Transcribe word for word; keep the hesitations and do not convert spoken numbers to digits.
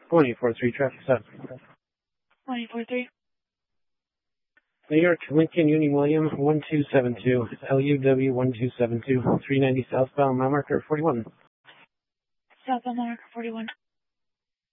one eight four three, traffic stop. one eight four three. New York, Lincoln Union William, one two seven two, L U W one two seven two, three ninety southbound, mile marker forty-one. Southbound, mile marker forty-one.